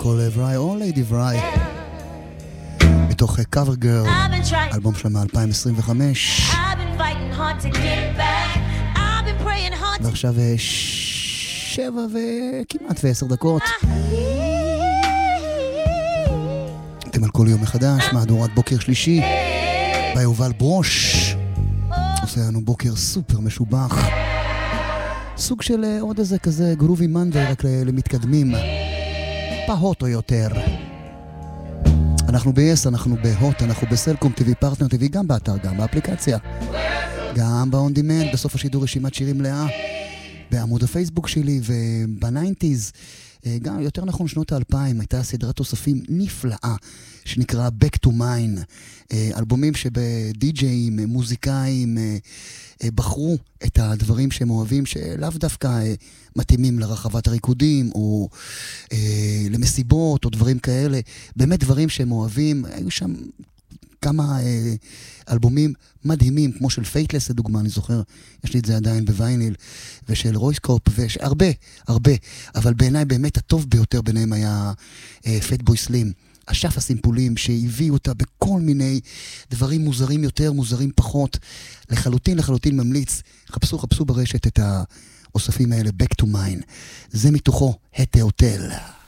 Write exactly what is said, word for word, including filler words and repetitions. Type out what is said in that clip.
מייקל וריי או ליידי וריי מתוך קאבר גרל, אלבום שלה מ-אלפיים עשרים וחמש. ועכשיו שבע וכמעט ועשר דקות אתם על כל יום מחדש, מהדורת בוקר שלישי ביובל ברוש עושה לנו בוקר סופר משובח, סוג של עוד איזה כזה גרובי מנדי רק למתקדמים פחות או יותר. אנחנו ב-יס, אנחנו בהוט, אנחנו בסלקום טיווי, פרטנר טיווי, גם באתר, גם באפליקציה, גם ב-on demand, בסוף השידור רשימת שירים מלאה בעמוד הפייסבוק שלי, ובניינטיז, גם יותר נכון שנות האלפיים, הייתה סדרת תוספים נפלאה שנקרא Back to Mine, אלבומים שבדי-ג'אים, מוזיקאים בחרו את הדברים שהם אוהבים, שלאו דווקא מתאימים לרחבת הריקודים או למסיבות או דברים כאלה, באמת דברים שהם אוהבים. היו שם כמה אלבומים מדהימים, כמו של פייטלס לדוגמה, אני זוכר, יש לי את זה עדיין בווייניל, ושל רויסקופ, והרבה, הרבה, אבל בעיניי באמת הטוב ביותר ביניהם היה פטבוי סלים, אשף הסימפולים שהביאו אותה בכל מיני דברים מוזרים יותר, מוזרים פחות, לחלוטין, לחלוטין ממליץ, חפשו, חפשו ברשת את האוספים האלה, Back to Mine, זה מתוכו, הטה הוטל.